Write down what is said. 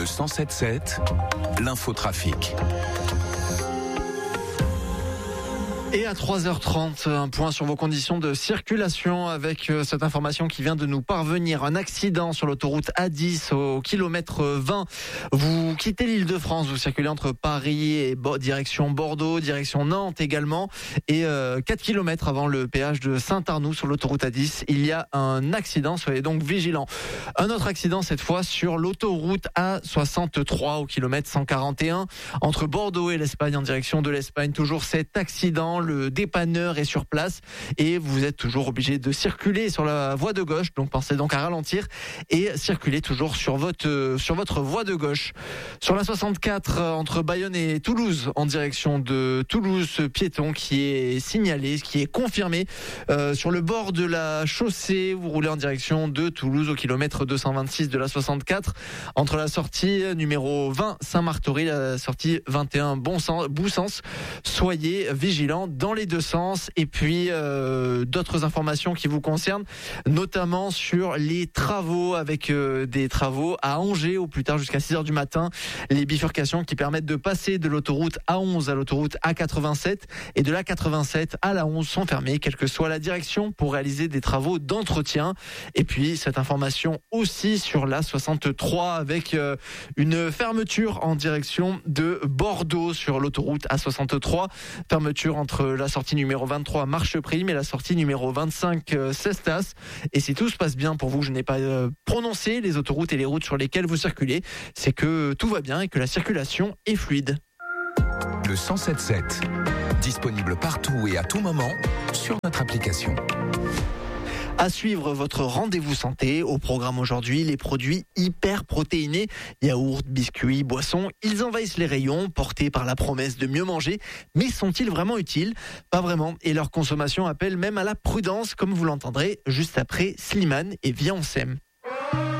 Le 107.7, l'infotrafic. Et à 3h30, un point sur vos conditions de circulation avec cette information qui vient de nous parvenir. Un accident sur l'autoroute A10 au kilomètre 20. Vous quittez l'Île-de-France, vous circulez entre Paris et direction Bordeaux, direction Nantes également. Et 4 kilomètres avant le péage de Saint-Arnoux sur l'autoroute A10, il y a un accident. Soyez donc vigilants. Un autre accident cette fois sur l'autoroute A63 au kilomètre 141 entre Bordeaux et l'Espagne en direction de l'Espagne. Toujours cet accident. Le dépanneur est sur place et vous êtes toujours obligé de circuler sur la voie de gauche. Donc pensez donc à ralentir et circuler toujours sur votre voie de gauche. Sur la 64 entre Bayonne et Toulouse en direction de Toulouse, ce piéton qui est signalé, qui est confirmé sur le bord de la chaussée. Vous roulez en direction de Toulouse au kilomètre 226 de la 64 entre la sortie numéro 20 Saint-Martory, la sortie 21 Boussens. Soyez vigilants dans les deux sens. Et puis d'autres informations qui vous concernent, notamment sur les travaux, avec des travaux à Angers au plus tard jusqu'à 6h du matin. Les bifurcations qui permettent de passer de l'autoroute A11 à l'autoroute A87 et de l'A87 à la 11 sont fermées, quelle que soit la direction, pour réaliser des travaux d'entretien. Et puis cette information aussi sur la 63 avec une fermeture en direction de Bordeaux sur l'autoroute A63. Fermeture entre la sortie numéro 23 Marcheprime et la sortie numéro 25 Cestas. Et si tout se passe bien pour vous, je n'ai pas prononcé les autoroutes et les routes sur lesquelles vous circulez, c'est que tout va bien et que la circulation est fluide. Le 107.7, disponible partout et à tout moment sur notre application. À suivre votre rendez-vous santé. Au programme aujourd'hui, les produits hyper protéinés, yaourts, biscuits, boissons, ils envahissent les rayons, portés par la promesse de mieux manger. Mais sont-ils vraiment utiles ? Pas vraiment. Et leur consommation appelle même à la prudence, comme vous l'entendrez juste après Slimane et Viens on s'aime.